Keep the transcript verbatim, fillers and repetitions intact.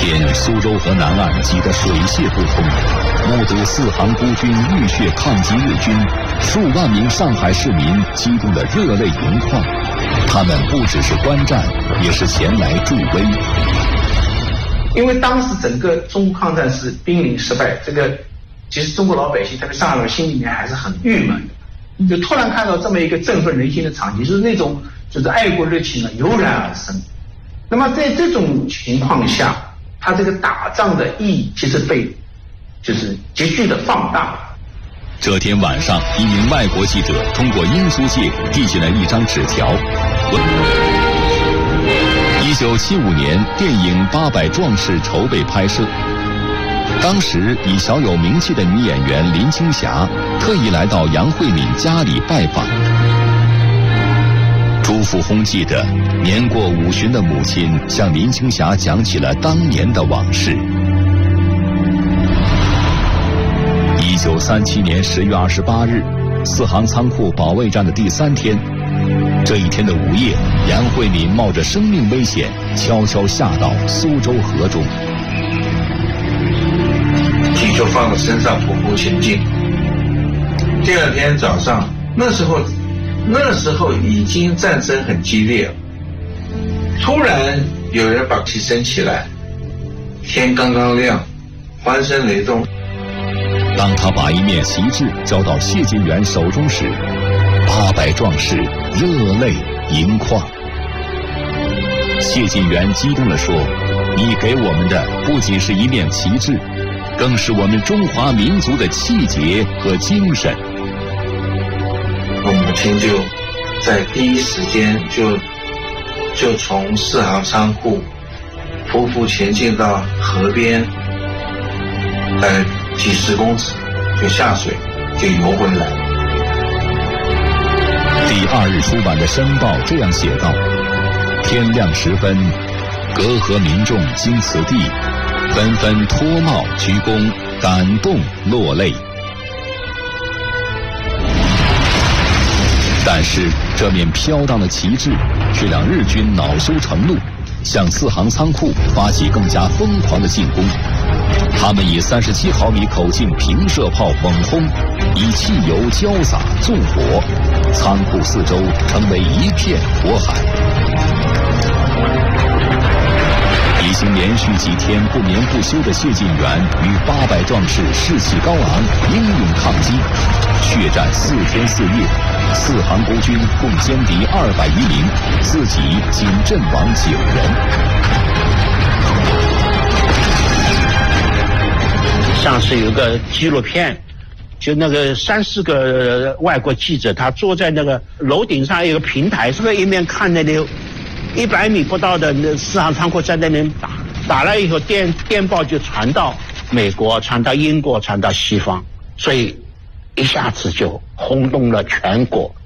天，苏州河南岸挤得水泄不通，目睹四行孤军浴血抗击日军，数万名上海市民激动得热泪盈眶。他们不只是观战，也是前来助威。 因为当时整个中国抗战是濒临失败，这个其实中国老百姓，特别上海人心里面还是很郁闷的。就突然看到这么一个振奋人心的场景，就是那种就是爱国热情呢油然而生。那么在这种情况下，他这个打仗的意义其实被就是急剧的放大。 这天晚上，一名外国记者通过英租界递进了一张纸条。一九七五年，电影《八百壮士》筹备拍摄。当时已小有名气的女演员林青霞特意来到杨惠敏家里拜访。朱富轰记得，年过五旬的母亲向林青霞讲起了当年的往事。一九三七年十月二十八日，四行仓库保卫战的第三天，这一天的午夜，杨惠敏冒着生命危险，悄悄下到苏州河中。 气球放在身上，匍匐前进。第二天早上，那时候，那时候已经战争很激烈了。突然有人把旗升起来，天刚刚亮，欢声雷动。 当他把一面旗帜交到谢晋元手中时，八百壮士热泪盈眶。谢晋元激动地说：“你给我们的不仅是一面旗帜，更是我们中华民族的气节和精神。” 我母亲就在第一时间就就从四行仓库匍匐前进到河边，大概几十公尺就下水，就游回来。 第二日出版的《申报》这样写道：天亮时分，隔河民众经此地，纷纷脱帽鞠躬，感动落泪。但是这面飘荡的旗帜却让日军恼羞成怒，向四行仓库发起更加疯狂的进攻。他们以三十七毫米口径平射炮猛轰，以汽油浇洒纵火，仓库四周成为一片火海。已经连续几天不眠不休的谢晋元与八百壮士士气高昂，英勇抗击，血战四天四夜，四行国军共歼敌二百余名，自己仅阵亡九人。 上次有个纪录片，就那个三四个外国记者，他坐在那个楼顶上有个平台，是不是一面看那里一百米不到的那四行仓库在那边打，打了以后电电报就传到美国，传到英国，传到西方，所以一下子就轰动了全国。